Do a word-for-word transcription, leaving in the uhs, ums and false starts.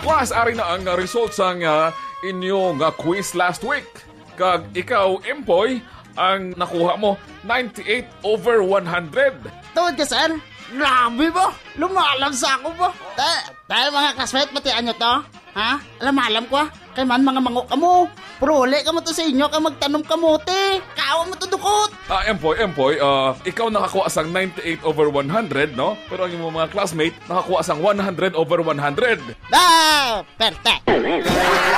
class, ari na ang uh, results ang uh, inyong uh, quiz last week. Kag ikaw, Empoy, ang nakuha mo ninety-eight over one hundred. Tawad ka, sir? Grabe ba? Lumalam sa ako ba? Ta tayo mga classmate, batian nyo to? Ha? Alam, alam ko ah. Kay man mga mango ka mo. Prole ka mo to sa inyo kay magtanom kamote. Kawa mo to dukot. Ah, Empoy, Empoy, uh, ikaw nakakuha sang ninety-eight over one hundred, no? Pero ang iyong mga classmate nakakuha sang one hundred over one hundred. Ah, perfect.